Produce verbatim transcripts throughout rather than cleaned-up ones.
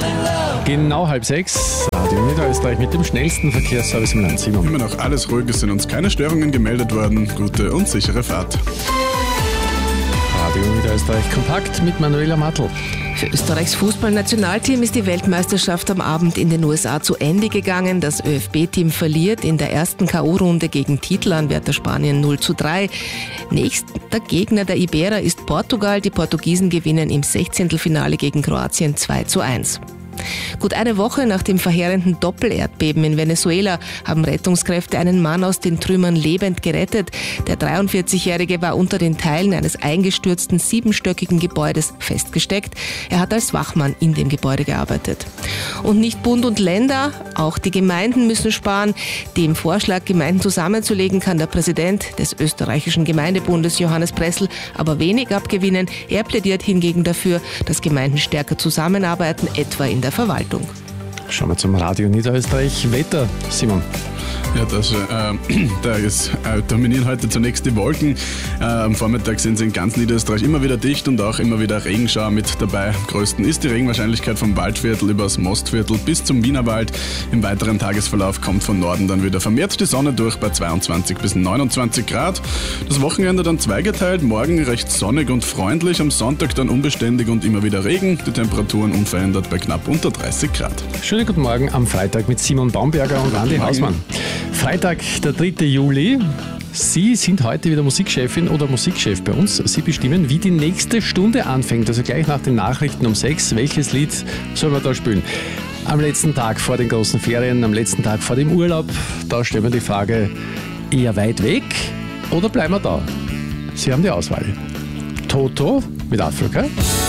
Genau halb sechs. Radio Niederösterreich mit dem schnellsten Verkehrsservice im Land. Simon. Immer noch alles ruhig, es sind uns keine Störungen gemeldet worden. Gute und sichere Fahrt. Radio Niederösterreich kompakt mit Manuela Matl. Für Österreichs Fußballnationalteam ist die Weltmeisterschaft am Abend in den U S A zu Ende gegangen. Das Ö F B-Team verliert in der ersten K O-Runde gegen Titelanwärter Spanien null zu drei. Nächster Gegner der Iberer ist Portugal. Die Portugiesen gewinnen im Sechzehntelfinale gegen Kroatien zwei zu eins. Gut eine Woche nach dem verheerenden Doppelerdbeben in Venezuela haben Rettungskräfte einen Mann aus den Trümmern lebend gerettet. Der dreiundvierzigjährige war unter den Teilen eines eingestürzten siebenstöckigen Gebäudes festgesteckt. Er hat als Wachmann in dem Gebäude gearbeitet. Und nicht Bund und Länder, auch die Gemeinden müssen sparen. Dem Vorschlag, Gemeinden zusammenzulegen, kann der Präsident des österreichischen Gemeindebundes, Johannes Pressl, aber wenig abgewinnen. Er plädiert hingegen dafür, dass Gemeinden stärker zusammenarbeiten, etwa in der Verwaltung. Schauen wir zum Radio Niederösterreich. Wetter, Simon. Ja, das, äh, da ist, äh, dominieren heute zunächst die Wolken. Äh, am Vormittag sind sie in ganz Niederösterreich immer wieder dicht und auch immer wieder Regenschauer mit dabei. Am größten ist die Regenwahrscheinlichkeit vom Waldviertel über das Mostviertel bis zum Wienerwald. Im weiteren Tagesverlauf kommt von Norden dann wieder vermehrt die Sonne durch bei zweiundzwanzig bis neunundzwanzig Grad. Das Wochenende dann zweigeteilt. Morgen recht sonnig und freundlich. Am Sonntag dann unbeständig und immer wieder Regen. Die Temperaturen unverändert bei knapp unter dreißig Grad. Schönen guten Morgen am Freitag mit Simon Baumberger und Andi Hausmann. Freitag, der dritte Juli. Sie sind heute wieder Musikchefin oder Musikchef bei uns. Sie bestimmen, wie die nächste Stunde anfängt. Also gleich nach den Nachrichten um sechs. Welches Lied sollen wir da spielen? Am letzten Tag vor den großen Ferien, am letzten Tag vor dem Urlaub. Da stellen wir die Frage, eher weit weg oder bleiben wir da? Sie haben die Auswahl. Toto mit Afrika.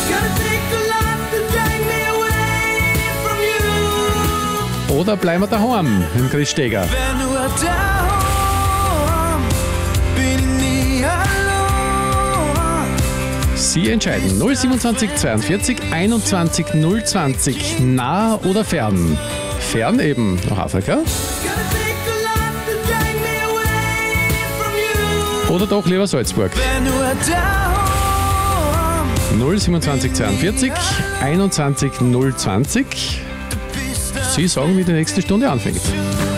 Oder bleiben wir daheim mit Chris Steger. Sie entscheiden. null siebenundzwanzig zweiundvierzig einundzwanzig null zwanzig. Nah oder fern? Fern eben nach Afrika. Oder doch lieber Salzburg? null siebenundzwanzig zweiundvierzig einundzwanzig null zwanzig. Sie sagen, wie die nächste Stunde anfängt.